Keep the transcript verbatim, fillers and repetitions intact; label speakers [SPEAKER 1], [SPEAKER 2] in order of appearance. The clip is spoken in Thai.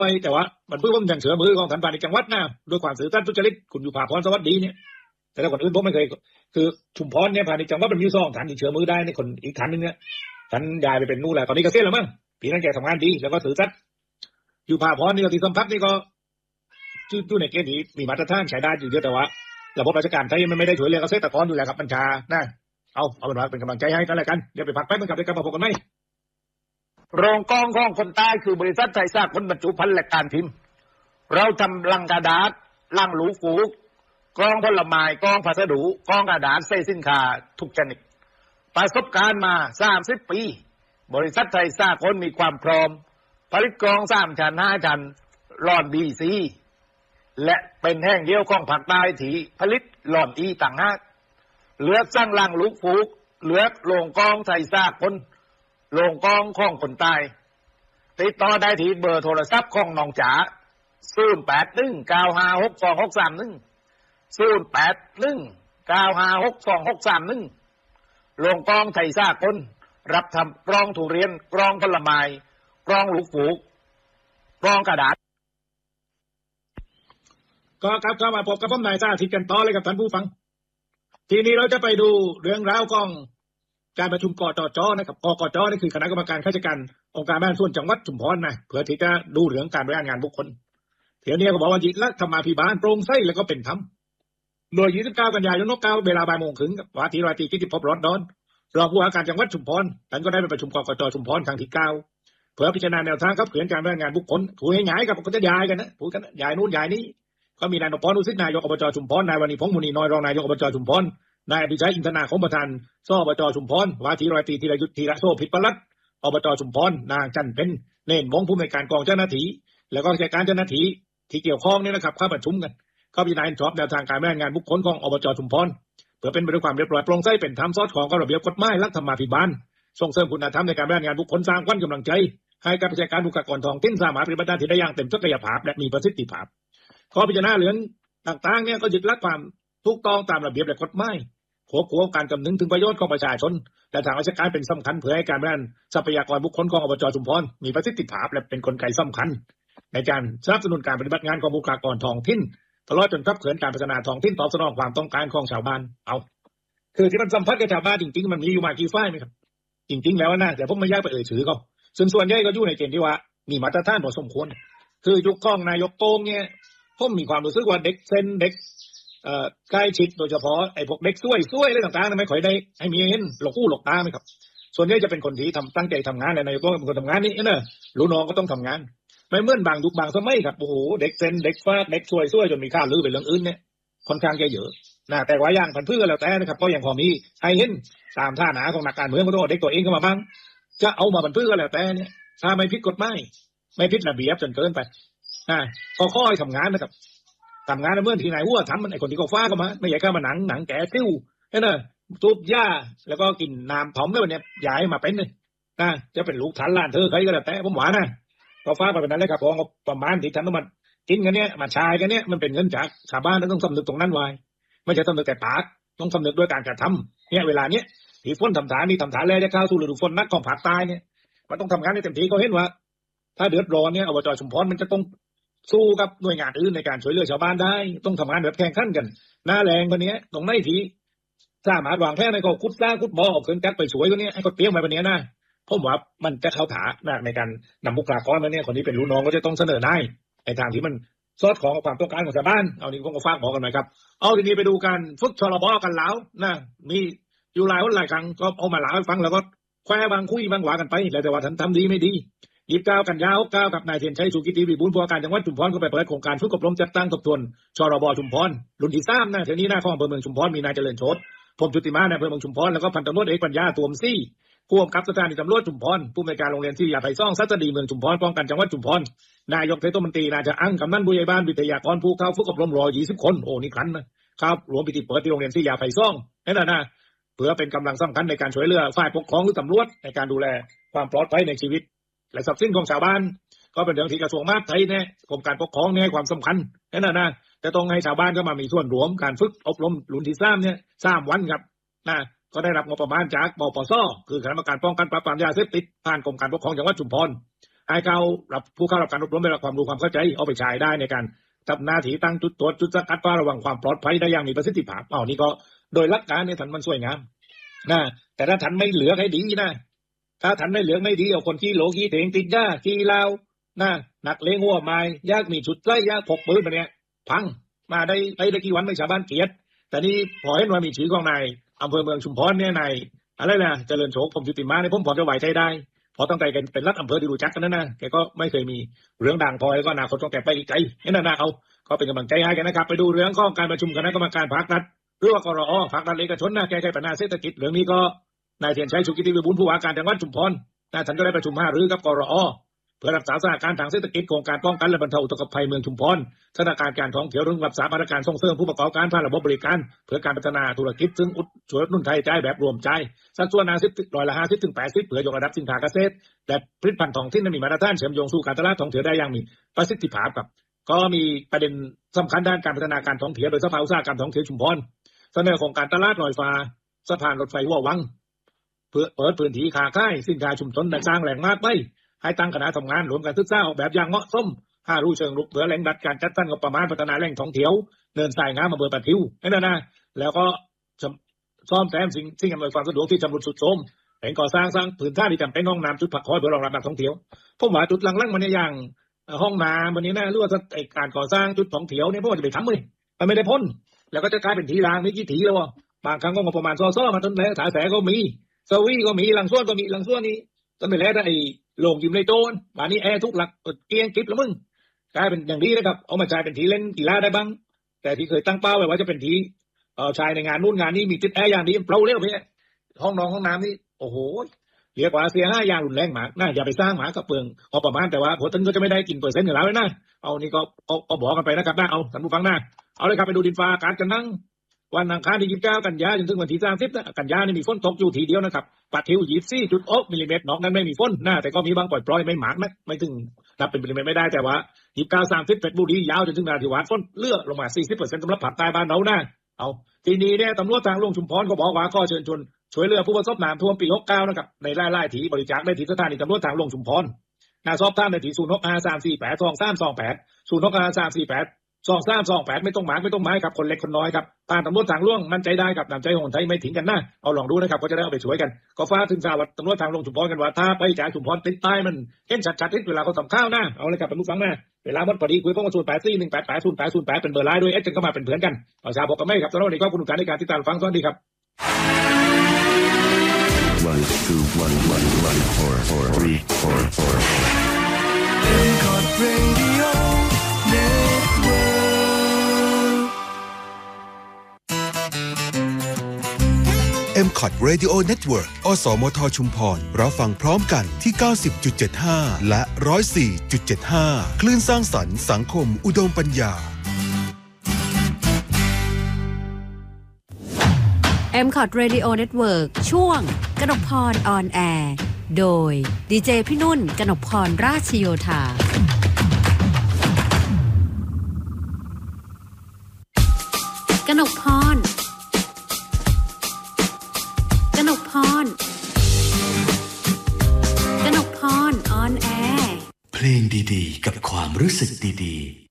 [SPEAKER 1] ไปแต่ว่ามันเพิ่งผมยังเสือมือของท่านพาณิชย์จังหวัดนะด้วยความสื่อท่านทุจริตคุณอยู่ภาพรสวัสดีเนี่ยแต่ถ้าคนอื่นผมไม่เคยคือชุมพรเนี่ยพาณิชย์จังหวัดมันมีซองท่านที่เสือมือได้ในคนอีกท่านนึงเนี่ยท่านย้ายไปเป็นนู่นแหละตอนนี้เกษียณแล้วมั้งปีนั้นแกทำงานดีแล้วก็สื่อสัตย์อยู่ภาพรนี่ก็ที่สัมผัสนี่ก็จู่ในเกณฑ์ที่มีมาตรฐานใช้ได้อยู่เยอะแต่ว่าระบบราชการไทยมันไม่ได้ช่วยเหลือเกษตรกรอยู่แล้วครับบัญชานะเอาเอาเป็นว่าเป็นกำลังใจให้กันแล้วกันเดี๋ยวไปพักแป๊บนึงกับได้กลับมาพบกันไหมรองกองของคนใต้คือบริษัทไทยสร้างคนบรรจุภัณฑ์และการพิมพ์เราทำลังกระดาษลังหลูฟูกองผลไม้กองพัสดุกองกระดาษใส่สินค้าทุกชนิดประสบการณ์มาสามสิบปีบริษัทไทยสร้างคนมีความพร้อมผลิตกรองสามชั้นห้าชั้นหลอดบีซีและเป็นแห่งเดียวของภาคใต้ที่ผลิตหลอดอีต่างหากเหลือสร้างลังลูกฟูกเหลือโรงกองไทยสร้างคนโรงกองของคนใต้ติดต่อได้ที่เบอร์โทรศัพท์ของน้องจ๋าศูนย์แปดหนึ่งเก้าห้าหกสองหกสามหนึ่งศูนย์แปดหนึ่งเก้าห้าหกสองหกสามหนึ่งโรงกองไทยสร้างคนรับทำกรองทุเรียนกรองผลไม้กรองลูกฟูกกรองกระดาษก็ครับเข้ามาพบกับผมนายสาธิตกันต่อเลยกับท่านผู้ฟังทีนี้เราจะไปดูเรื่องราวของการประชุมกตจนะครับกกจนี่คือคณะกรรมการข้าราชการองค์การบริหารส่วนจังหวัดชุมพรนะเพื่อที่จะดูเรื่องการบริหารงานบุคคลเดี๋ยวนี้ก็บอกว่ายึดหลักธรรมาภิบาลโปร่งใสแล้วก็เป็นธรรมโดยยี่สิบเก้ากันยายนเก้าเวลาบ่ายโมงครึ่งว่าที่ราตรีกิติภพรอดดอนรองผู้ว่าการจังหวัดชุมพรท่านก็ได้ไปประชุมกกจชุมพรครั้งที่เก้าเพื่อพิจารณาแนวทางครับเขียนการบริหารงานบุคคลถูกให้ย้ายกับก็จะย้ายกันนะพูดกันย้ายนู่นย้ายนี้ก็มีนายนพนุสิทธิ์นายกอบจชุมพรนายวันีพงษ์มุนีน้อยรองนายกอบจชุมพรนายอภิชัยอินทนาคมประธานสอบจชุมพรว่าที่ร้อยตรีธีรยุทธธีระโสภิตปลัดอบจชุมพรนางจันเป็นเน่นวงผู้อำนวยการกองเจ้าหน้าที่แล้วก็ข้าราชการเจ้าหน้าที่ที่เกี่ยวข้องนี่นะครับเข้าประชุมกันเข้าพิจารณาชอบแนวทางการบริหารงานบุคคลของอบจชุมพรเพื่อเป็นไปด้วยความเรียบร้อยโปร่งใสเป็นธรรมสอดคล้องกับระเบียบกฎหมายหลักธรรมาภิบาลส่งเสริมคุณธรรมในการบริหารงานบุคคลสร้างขวัญกำลังใจให้กับประชาชนบุคลากรท้องถิ่นสามารถปฏิบัติหน้าที่ได้อย่างเต็มศักยภาพและมีประสิทธิภาพข้อพิจารณาเรื่องต่างๆเนี่ยก็ยึดหลักความถูกต้องตามระเบียบและกฎหมายควบคู่การคำนึงถึงประโยชน์ของประชาชนและทางราชการเป็นสำคัญเพื่อให้การบริหารทรัพยากรบุคคลของอบจชุมพรมีประสิทธิภาพและเป็นกลไกสำคัญในการสนับสนุนการปฏิบัติงานของบุคลากรท้องถิ่นตลอดจนขับเคลื่อนการพัฒนาท้องถิ่นตอบสนองความต้องการของชาวบ้านเอาคือที่มันสัมพันธ์กับชาวบ้านจริงๆมันมีอยู่มากี่ฝ่ายไหมครับจริงๆแล้วนะแต่ผมไม่อยากไปเอ่ยชื่อเขาส่วนส่วนใหญ่ก็อยู่ในเกณฑ์ที่ว่ามีมาตรฐานพอสมควรคือยุคของนายกโต้งเนี่ยผมมีความรู้สึกว่าเด็กเซนเด็กเอ่อใกล้ชิดโดยเฉพาะไอ้พวกเด็กช่วยช่วยอะไรต่างๆไม่ค่อยได้ให้มีเห็นหลอกคู่หลอกตาไหมครับส่วนใหญ่จะเป็นคนที่ทำตั้งใจทำงานในนายกเป็นคนทำงานนี่เนอะรู้น้องก็ต้องทำงานไม่เหมือนบางยุคบางสมัยครับโอ้โหเด็กเซนเด็กฟาดเด็กช่วยช่วยจนมีค่าลือเป็นเรื่องอื่นเนี่ยค่อนข้างจะเยอะนะแต่ว่าอย่างพันธุ์พืชแล้วแต่นะครับก็ยังพอมีให้เห็นตามท่าหนาของนักการเมืองก็ต้องเด็กตัวเองเข้ามาบ้างจะเอามาพันธุ์พืชก็แล้วแต่เนี่ยถ้าไม่ผิดกฎหมายไม่ผิดระเบียบจนเกินไปอ่าก็ค่อยทำงานนะครับทำงานเมื่อที่ไหนหัวทำมันไอคนที่เขาฟ้าก็มาไม่ใหญ่แค่มาหนังหนังแก่ติ้วเห็นไหมทุบหญ้าแล้วก็กินน้ำผอมแล้วเนี่ยย้ายมาเป็นเลยนะจะเป็นลูกทันล้านเธอใครก็แล้วแต่ผมหวานนะก็ฟ้าไปเป็นนั้นเลยครับพอประมาณที่ทันต้องมากินกันเนี่ยมาชายกันเนี่ยมันเป็นเงินจากชาวบ้านต้องสำนึกตรงนั้นไว้ไม่ใช่สำนึกแต่ปากต้องสำนึกด้วยการกระทำเนี่ยเวลาเนี้ยที่ฝนทำฐานนี่ทำฐานแล้วจะเข้าสู่ฤดูฝนนักของภาคใต้เนี่ยมันต้องทำงานให้เต็มที่เขาเห็นว่าถ้าเดือดร้อนเนี่ยอบจชุมพรมันจะต้องสู้กับหน่วยงานอื่นในการช่วยเหลือชาวบ้านได้ต้องทำงานแบบแข่งขันกันหน้าแรงคนนี้ตรงไหนที่สามารถวางแผนในก็คุดสร้างคุดบ่อออกเครื่องจักรไปช่วยคนนี้ให้เขาเตรียมไว้แบบนี้นะผมว่ามันจะเข้าถาในการนำบุคลากรมาเนี่ยคนนี้เป็นลูกน้องก็จะต้องเสนอได้ในทางที่มันสอดคล้องกับความต้องการของชาวบ้านเอานี่ผมก็ฝากบอกกันหน่อยครับเอาทีนี้ไปดูการฝึกชลบกันแล้วนะมีอยู่หลายวันหลายครั้งก็เอามาหลายฟังแล้วก็แควบางคุยบางหวากันไปแล้วแต่ว่าท่านทำดีไม่ดียี่สิบเก้ากันยาหกเก้ากับนายเทียนชัยสุกิติวิบูลย์ผู้ว่าการจังหวัดชุมพรก็ไปเปิดโครงการฝึกอบรมจัดตั้งทบทวนชรบชุมพรรุ่นที่สามนะเที่ยวนี้หน้าของอำเภอเมืองชุมพรมีนายเจริญโชติพรหมจุติมาในอำเภอเมืองชุมพรแล้วก็พันตำรวจเอกปัญญาตัวมซี่ผู้กำกับสถานีตำรวจชุมพรผู้อำนวยการโรงเรียนที่ยาไผ่ซ่องสัตดีเมืองชุมพรป้องกันจังหวัดชุมพรนายกเทศมนตรีนาจะอั้งกำนันผู้ใหญ่บ้านวิทยากรผู้เข้าฝึกอบรมร้อยยี่สิบคนโอ้นี่ครั้นนะครับรวมพิธีเปิดที่โรงเรียนที่ยาไผ่ซ่องนั่นแหละนะเพื่อเป็นกำลังสำคัญในการช่วยเหลือฝ่ายปกครองหรือตำรวจในการดูแลความปลอดภัยในชีวิตและทรัพย์สินของชาวบ้านก็เป็นเรื่องที่กระทรวงมหาดไทยเนี่ยกรมการปกครองเนี่ยให้ความสำคัญนั่นแหละนะแต่ต้องให้ชาวบ้านก็มามีส่วนร่วมการฝึกอบรมรุ่นที่สามเนี่ยสามวันครับนะก็ได้รับงบประมาณจากบปสคือคณะกรรมการป้องกันปราบปรามยาเสพติดผ่านกรมการปกครองจังหวัดชุมพรให้เขารับผู้เข้ารับการอบรมได้รับความรู้ความเข้าใจเอาไปใช้ได้ในการทำหน้าที่ตั้งจุดตรวจจุดสกัดเฝ้าระวังความปลอดภัยได้อย่างมีประสิทธิภาพเอานี่ก็โดยหลักการเนี่ยท่านมันสวยงามนะแต่ถ้าท่านไม่เหลือให้ดีนะถ้าท่านไม่เหลือไม่ดีเอาคนขี้โหลขี้เถงติดยาขี้เหล้านะหนักเลงหัวไม้ยากมีชุดไล่ยากพกปืนมาเนี่ยพังมาได้ไปได้กี่วันไม่ชาวบ้านเกลียดแต่นี่พอเห็นว่ามีชื่อของนายอำเภอเมืองชุมพรเนี่ยนายอะไรนะเจริญโฉมผมจุติมาเนี่ยผมพอจะไหวใจได้พอตั้งแต่กันเป็นรัฐอำเภอที่รู้จักกันนั่นนะแกก็ไม่เคยมีเรื่องด่างพอแล้วก็อนาคตต้องแกไปไกลนี่นะนะเอาก็เป็นกำลังใจให้กันนะครับไปดูเรื่องของการประชุมคณะกรรมการภาครัฐหรือว่ากรอภาครัฐเอกชนนะแก้ไขปัญหาเศรษฐกิจเรื่องนี้ก็นายเทียนชัยสุกิติวิบูลย์ผู้ว่าการจังหวัดชุมพรนายท่านก็ได้ประชุมหารือกับกรอเพื่อรักษาสถานการณ์ทางเศรษฐกิจโครงการป้องกันและบรรเทาอุทกภัยเมืองชุมพรสถานการณ์การท่องเที่ยวเรื่องรักษามาตรการส่งเสริมผู้ประกอบการภาคระบบบริการเพื่อการพัฒนาธุรกิจซึ่งอุดช่วยนุ่นไทยใจแบบรวมใจสัดส่วนห้าสิบร้อยละห้าสิบถึงแปดสิบเพื่อยกระดับสินค้าเกษตรและผลิตภัณฑ์ท้องถิ่นมีมาตรฐานเชื่อมโยงสู่การตลาดท่องเที่ยวได้อย่างมีประสิทธิภาพครับก็มีประเด็นสำคัญด้านการพัฒนาการท่องเที่ยวโดยสภาอุตสาหกรรมท่องเที่ยวชุมพรเสนอโครงการตลาดลอยฟ้าสะพานรถไฟหัววังเพื่อเปิดพื้นที่ค้าขายสินค้าชุมชนและสร้างแหล่งมากไปให้ตั้งคณะทำงานรวมกันศึกษาออกแบบอย่างเหมาะสมหารู้เชิงรุกเพื่อแหล่งดัดการจัดตั้งงบประมาณพัฒนาแหล่งท่องเที่ยวเนินทรายงามอำเภอปะทิวนั่นนะแล้วก็ซ่อมแซมสิ่งสิ่งอำนวยความสะดวกที่ชำรุดทรุดโทรมแหล่งก่อสร้างสร้างพื้นที่ที่จำเป็นห้องน้ำจุดพักคอยเพื่อรองรับนักท่องเที่ยวผมว่าจุดหลังๆมันเนี่ยอย่างห้องน้ำวันนี้นะหรือว่าการก่อสร้างจุดท่องเที่ยวเนี่ยพวกจะไปทำเลยมันไม่ได้พ้นแล้วก็จะกลายเป็นทีรางไม่กี่ทีแล้วบางครั้งก็งบประมาณซ้อๆมาจนแล้วถ่ายแสก็มีสวีก็มีหลังส่วนก็มีหลังส่วนนี้จนไปแล้วไอ้โล่งยิมในโจนบ้านนี้แอร์ทุกหลักเกียงกิ๊บแล้วมึงกลายเป็นอย่างนี้นะครับเอามาใช้เป็นทีเล่นกีฬาได้บ้างแต่ที่เคยตั้งเป้าไว้ว่าจะเป็นทีเอ่อชายในงานนู่นงานนี้มีติดแอร์อย่างนี้เปล่าเร็วพี่ห้องนอนห้องน้ำนี่โอ้โหเรียกว่าเสียห้าอย่างรุนแรงหมาน่าอย่าไปสร้างหมากับเปลืองเอาประมาณแต่ว่าผลต้นก็จะไม่ได้กินเปอร์เซ็นต์อยู่แล้วเลยนะเอานี่ก็เอาเอาบอกกันไปนะครับนะเอาท่านผู้ฟังนะเอาเลยครับไปดูดินฟ้าอากาศกันนั่งวันอังคารที่ยี่สิบเก้ากันยายนถึงวันที่สามสิบกันยายนนี่มีฝนตกอยู่ทีเดียวนะครับปะทิวยี่สิบสี่จุดหกมิลลิเมตรนอกนั้นไม่มีฝนนะแต่ก็มีบางปล่อยปล่อยไม่หมากนะไม่ถึงนับเป็นมิลลิเมตรไม่ได้แต่ว่ายี่สิบเก้า สามสิบเพชรบุรียาวจนถึงนราธิวาสฝนเลื่อลงมา สี่สิบเปอร์เซ็นต์ สำหรับภาคใต้บ้านเรานะเอาทีนี้เนี่ยตำรวจทางหลวงชุมพรก็บอกว่าก็เชิญชวนช่วยเหลือผู้ประสบน้ำท่วมปีหกสิบเก้านะครับในรายๆที่บริจาคได้ที่สถานีตำรวจทางหลวงชุมพรนาสอบท่านในที่ศูนย์หกห้าสามสี่แปดสองสามสองแปดศูนย์หกห้าสามสี่แปดสองสามสองแปดไม่ต้องหมายไม่ต้องหมายครับคนเล็กคนน้อยครับผ่านตำรวจทางหลวงมั่นใจได้ครับน้ำใจของคนไทยไม่ทิ้งกันนะเอาลองดูนะครับก็จะได้เอาไปช่วยกันก็ฟ้าถึงสาวัตตำรวจทางหลวงชุมพรกันว่าถ้าไปจ่ายชุมพรติดใต้มันเห็นชัดๆที่เวลาเขาทำข้าวนะเอาเลยครับเป็นลูกฟังนะเวลาหมดพอดีคุยพวกมาศูนย์แปดสี่หนึ่งแปดแปดศูนย์แปดศูนย์แปดเป็นเบอร์ไลน์ด้วยเอ็ดกันก็มาเป็นเพื่อนกันเอาชาบอกกันไหมครับตอนนี้ก็คุณการในการติดตามฟังสวัสดีครับ one two one one one four four three four four
[SPEAKER 2] เอ็ม คอท Radio Network อสมทชุมพรรับฟังพร้อมกันที่ เก้าสิบจุดเจ็ดห้า และ หนึ่งร้อยสี่จุดเจ็ดห้า คลื่นสร้างสรรค์สังคมอุดมปัญญา
[SPEAKER 3] เอ็ม คอท Radio Network ช่วงกนกพรออนแอร์โดยดีเจพี่นุ่นกนกพรราชโยธากนกพรกนกพรกนกพรออนแอร์
[SPEAKER 4] เพลงดีๆกับความรู้สึกดีๆ